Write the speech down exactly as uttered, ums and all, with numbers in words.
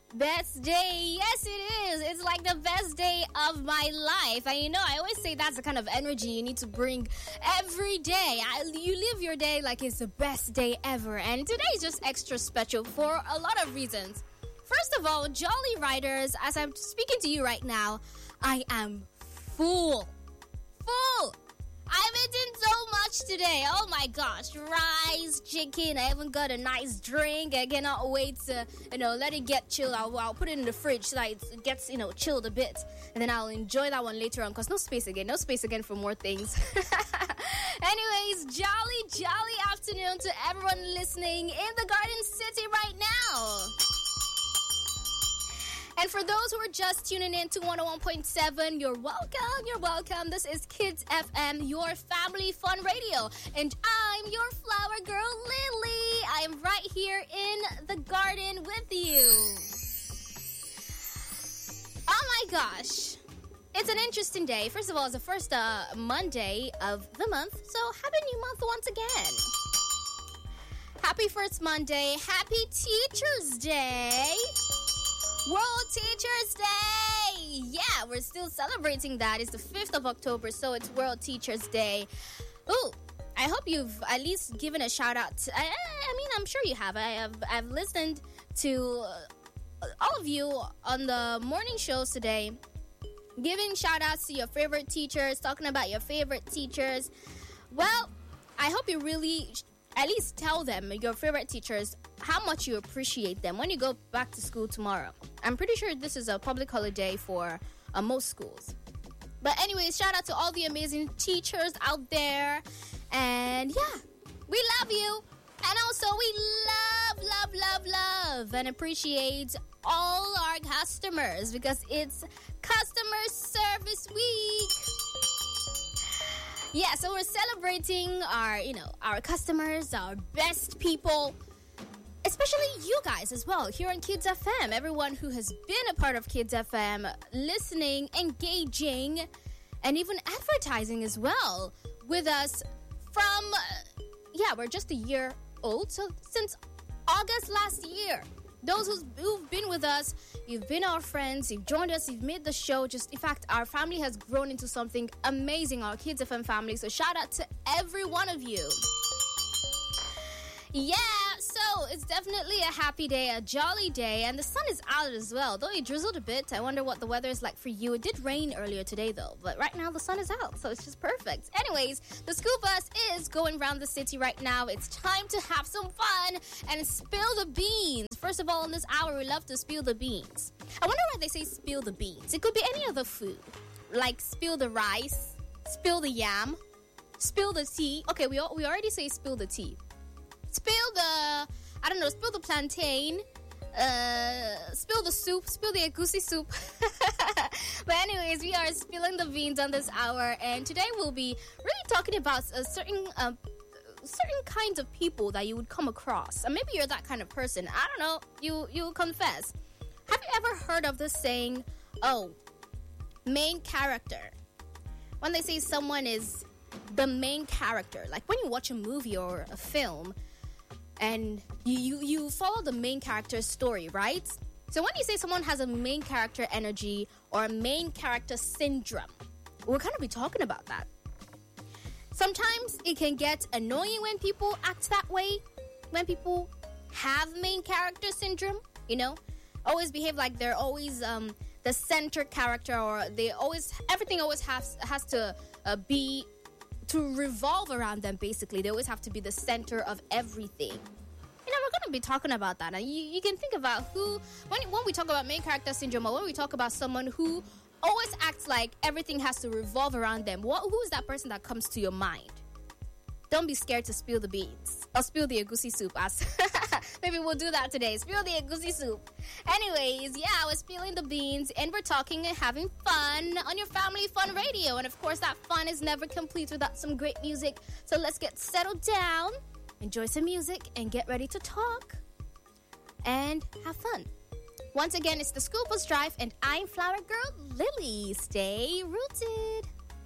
Best day. Yes, it is. It's like the best day of my life. And you know, I always say that's the kind of energy you need to bring every day. I, you live your day like it's the best day ever. And today is just extra special for a lot of reasons. First of all, Jolly Riders, as I'm speaking to you right now, I am full. Full. I've eaten so much today. Oh my gosh. Rice, chicken. I even got a nice drink. I cannot wait to, you know, let it get chilled. I'll, I'll put it in the fridge so that it gets, you know, chilled a bit. And then I'll enjoy that one later on because no space again. No space again for more things. Anyways, jolly, jolly afternoon to everyone listening in the Garden City right now. And for those who are just tuning in to one oh one point seven, you're welcome, you're welcome. This is Kids F M, your family fun radio. And I'm your flower girl, Lily. I am right here in the garden with you. Oh my gosh. It's an interesting day. First of all, it's the first uh, Monday of the month. So happy new month once again. Happy first Monday. Happy Teacher's Day. World Teachers Day! Yeah, we're still celebrating that. It's the fifth of October, so it's World Teachers Day. Oh, I hope you've at least given a shout out. To, I, I mean, I'm sure you have. I have I've listened to all of you on the morning shows today, giving shout outs to your favorite teachers, talking about your favorite teachers. Well, I hope you really at least tell them, your favorite teachers, how much you appreciate them when you go back to school tomorrow. I'm pretty sure this is a public holiday for uh, most schools. But anyways, shout out to all the amazing teachers out there. And yeah, we love you. And also we love, love, love, love and appreciate all our customers because it's Customer Service Week. Yeah, so we're celebrating our, you know, our customers, our best people, especially you guys as well here on Kids F M. Everyone who has been a part of Kids F M, listening, engaging, and even advertising as well with us from, uh, yeah, we're just a year old. So since August last year, those who's, who've been with us, you've been our friends, you've joined us, you've made the show. Just, in fact, our family has grown into something amazing, our Kids F M family. So shout out to every one of you. Yeah, so it's definitely a happy day, a jolly day, and the sun is out as well. Though it drizzled a bit, I wonder what the weather is like for you. It did rain earlier today, though, but right now the sun is out, so it's just perfect. Anyways, the school bus is going around the city right now. It's time to have some fun and spill the beans. First of all, in this hour, we love to spill the beans. I wonder why they say spill the beans. It could be any other food, like spill the rice, spill the yam, spill the tea. Okay, we we already say spill the tea. Spill the, I don't know, spill the plantain, uh, spill the soup, spill the egusi soup. But anyways, we are spilling the beans on this hour, and today we'll be really talking about a certain, uh, certain kinds of people that you would come across. And maybe you're that kind of person. I don't know, you, you confess. Have you ever heard of this saying, oh, main character? When they say someone is the main character, like when you watch a movie or a film, and you, you, you follow the main character's story, right? So when you say someone has a main character energy or a main character syndrome, we'll kind of be talking about that. Sometimes it can get annoying when people act that way, when people have main character syndrome, you know? Always behave like they're always um, the center character, or they always, everything always has, has to uh, be to revolve around them, basically. They always have to be the center of everything. You know, we're going to be talking about that. And you, you can think about who, when, when we talk about main character syndrome, or when we talk about someone who always acts like everything has to revolve around them, what, who is that person that comes to your mind? Don't be scared to spill the beans. Or spill the egusi soup. As maybe we'll do that today. Spill the egusi soup. Anyways, yeah, I was spilling the beans, and we're talking and having fun on your Family Fun Radio. And of course, that fun is never complete without some great music. So let's get settled down, enjoy some music, and get ready to talk and have fun. Once again, it's the School Bus Drive, and I'm Flower Girl Lily. Stay rooted.